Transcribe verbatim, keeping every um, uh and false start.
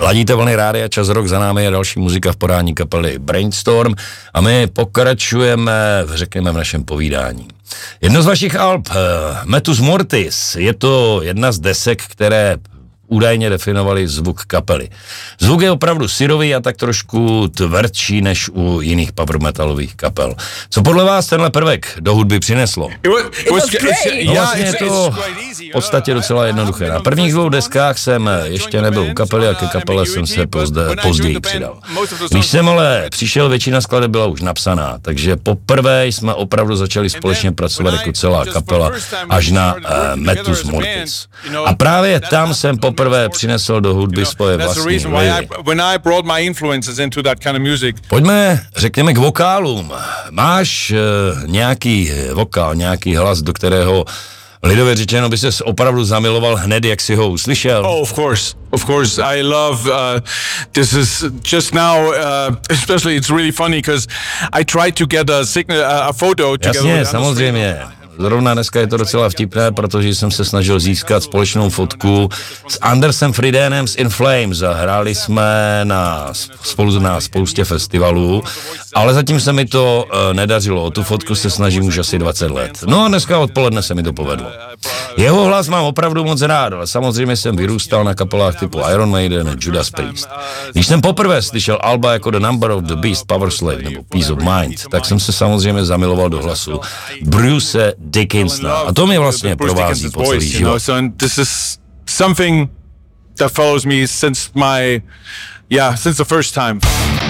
Ladíte vlny rádia, čas rok, za námi je další muzika v podání kapely Brainstorm a my pokračujeme, řekněme, v našem povídání. Jedno z vašich alb, Metus Mortis, je to jedna z desek, které údajně definovali zvuk kapely. Zvuk je opravdu syrový a tak trošku tvrdší než u jiných power metalových kapel. Co podle vás tenhle prvek do hudby přineslo? No vlastně je to v podstatě docela jednoduché. Na prvních dvou deskách jsem ještě nebyl u kapely a ke kapele jsem se pozde, později přidal. Když jsem ale přišel, většina skladeb byla už napsaná, takže poprvé jsme opravdu začali společně pracovat jako celá kapela až na uh, Metus Mortis. A právě tam jsem poprvé přinesl do hudby svoje vlastní vlivy. Pojďme, řekněme, k vokálům. Máš uh, nějaký vokál, nějaký hlas, do kterého lidově řečeno by ses opravdu zamiloval hned, jak si ho uslyšel? Oh, of course. Of course, I love, uh, this is just now, uh, especially it's really funny because I tried to get a signal, uh, a photo together. Jasně, samozřejmě. Zrovna dneska je to docela vtipné, protože jsem se snažil získat společnou fotku s Andersem Fridénem z In Flames a hráli jsme na, spolu na spoustě festivalů, ale zatím se mi to uh, nedařilo, o tu fotku se snažím už asi dvacet let. No a dneska odpoledne se mi to povedlo. Jeho hlas mám opravdu moc rád, ale samozřejmě jsem vyrůstal na kapelách typu Iron Maiden, Judas Priest. Když jsem poprvé slyšel alba jako The Number of the Beast, Power Slave nebo Peace of Mind, tak jsem se samozřejmě zamiloval do hlasu Bruce Dickinsona. A to mě vlastně provází po celý život. This is something that follows me since my, yeah, since the first time.